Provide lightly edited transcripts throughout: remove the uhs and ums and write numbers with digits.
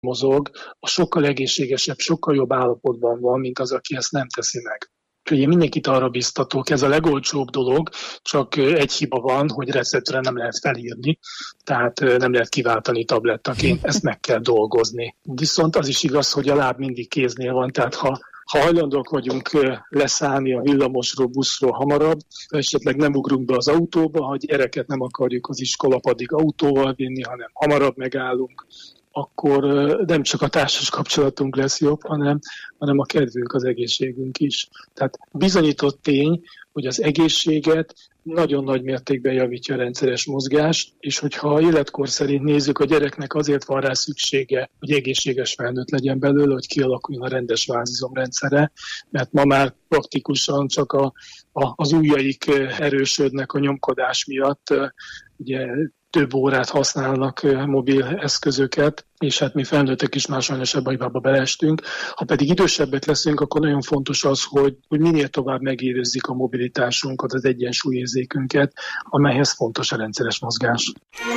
mozog, a sokkal egészségesebb, sokkal jobb állapotban van, mint az, aki ezt nem teszi meg. Ugye mindenkit arra biztatok, ez a legolcsóbb dolog, csak egy hiba van, hogy receptre nem lehet felírni, tehát nem lehet kiváltani tablettaként, ezt meg kell dolgozni. Viszont az is igaz, hogy a láb mindig kéznél van, tehát ha hajlandók vagyunk leszállni a villamosról, buszról hamarabb, esetleg nem ugrunk be az autóba, ha gyereket nem akarjuk az iskolapadig autóval vinni, hanem hamarabb megállunk, akkor nem csak a társas kapcsolatunk lesz jobb, hanem a kedvünk, az egészségünk is. Tehát bizonyított tény, hogy az egészséget nagyon nagy mértékben javítja a rendszeres mozgás, és hogyha a életkor szerint nézzük, a gyereknek azért van rá szüksége, hogy egészséges felnőtt legyen belőle, hogy kialakuljon a rendes vázizomrendszere, mert ma már praktikusan csak az ujjaik erősödnek a nyomkodás miatt, ugye több órát használnak mobil eszközöket, és hát mi felnőttek is már sajnos ebbe a hibába beleestünk. Ha pedig idősebbek leszünk, akkor nagyon fontos az, hogy minél tovább megérezzük a mobilitásunkat, az egyensúlyérzékünket, amelyhez fontos a rendszeres mozgás.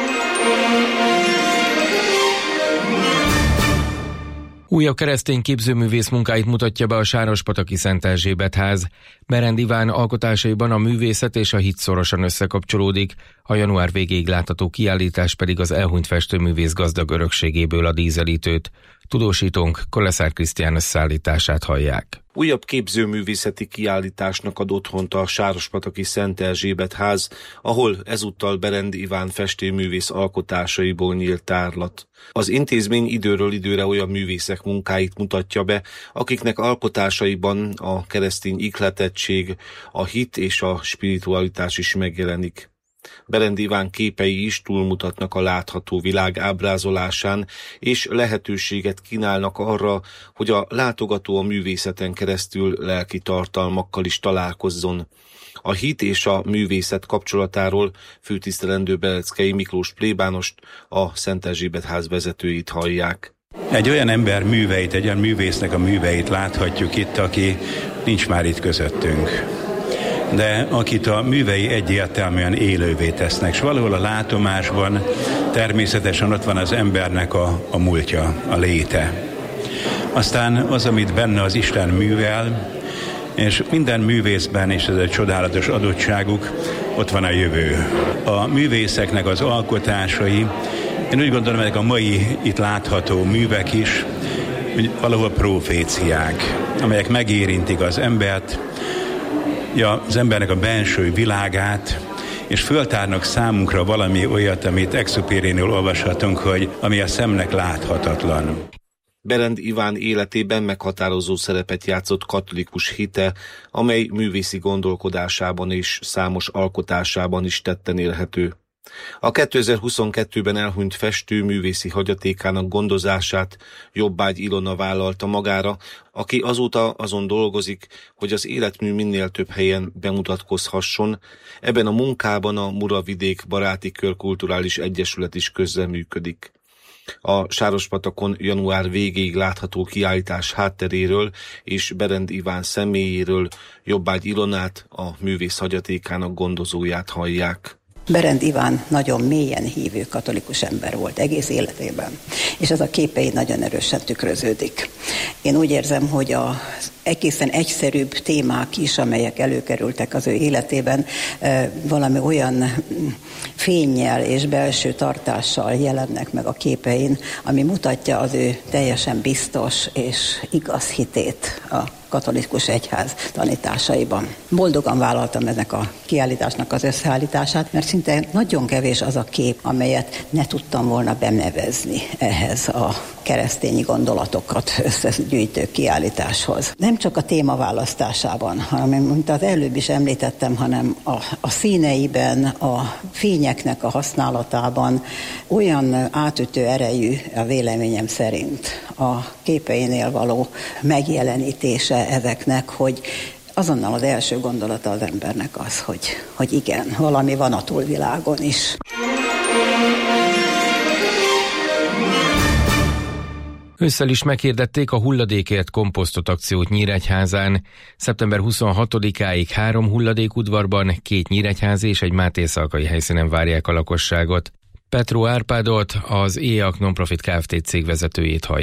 Újabb keresztény képzőművész munkáit mutatja be a Sárospataki Szent Erzsébet ház. Berend Iván alkotásaiban a művészet és a hit szorosan összekapcsolódik, a január végéig látható kiállítás pedig az elhunyt festőművész gazdag örökségéből ad ízelítőt. Tudósítónk Koleszár Krisztián összeállítását hallják. Újabb képzőművészeti kiállításnak ad otthont a Sárospataki Szent Erzsébet ház, ahol ezúttal Berend Iván festőművész alkotásaiból nyílt tárlat. Az intézmény időről időre olyan művészek munkáit mutatja be, akiknek alkotásaiban a keresztény ihletettség, a hit és a spiritualitás is megjelenik. Berend Iván képei is túlmutatnak a látható világ ábrázolásán, és lehetőséget kínálnak arra, hogy a látogató a művészeten keresztül lelki tartalmakkal is találkozzon. A hit és a művészet kapcsolatáról főtisztelendő Beleckei Miklós plébánost, a Szent Erzsébet ház vezetőit hallják. Egy olyan ember műveit, egy olyan művésznek a műveit láthatjuk itt, aki nincs már itt közöttünk, de akit a művei egyértelműen élővé tesznek, és valahol a látomásban természetesen ott van az embernek a múltja, a léte. Aztán az, amit benne az Isten művel, és minden művészben, és ez egy csodálatos adottságuk, ott van a jövő. A művészeknek az alkotásai, én úgy gondolom, hogy a mai itt látható művek is, hogy valahol proféciák, amelyek megérintik az embert, az embernek a belső világát, és föltárnak számunkra valami olyat, amit Exupérynél olvashatunk, hogy ami a szemnek láthatatlan. Berend Iván életében meghatározó szerepet játszott katolikus hite, amely művészi gondolkodásában és számos alkotásában is tetten érhető. A 2022-ben elhunyt festőművészi hagyatékának gondozását Jobbágy Ilona vállalta magára, aki azóta azon dolgozik, hogy az életmű minél több helyen bemutatkozhasson. Ebben a munkában a Muravidék Baráti Kör Kulturális Egyesület is közreműködik. A Sárospatakon január végéig látható kiállítás hátteréről és Berend Iván személyéről Jobbágy Ilonát, a művész hagyatékának gondozóját hallják. Berend Iván nagyon mélyen hívő katolikus ember volt egész életében, és ez a képei nagyon erősen tükröződik. Én úgy érzem, hogy az egészen egyszerűbb témák is, amelyek előkerültek az ő életében, valami olyan fénnyel és belső tartással jelennek meg a képein, ami mutatja az ő teljesen biztos és igaz hitét a katolikus egyház tanításaiban. Boldogan vállaltam ennek a kiállításnak az összeállítását, mert szinte nagyon kevés az a kép, amelyet ne tudtam volna benevezni ehhez a keresztény gondolatokat összegyűjtő kiállításhoz. Nem csak a téma választásában, hanem, mint az előbb is említettem, hanem a színeiben, a fényeknek a használatában olyan átütő erejű a véleményem szerint a képeinél való megjelenítése ezeknek, hogy azonnal az első gondolata az embernek az, hogy igen, valami van a túlvilágon is. Ősszel is meghirdették a hulladékért komposztot akciót Nyíregyházán. Szeptember 26-áig 3 hulladékudvarban, 2 nyíregyházi és egy mátészalkai helyszínen várják a lakosságot. Petró Árpádot, az EAK Nonprofit Kft. Cég vezetőjét hallják.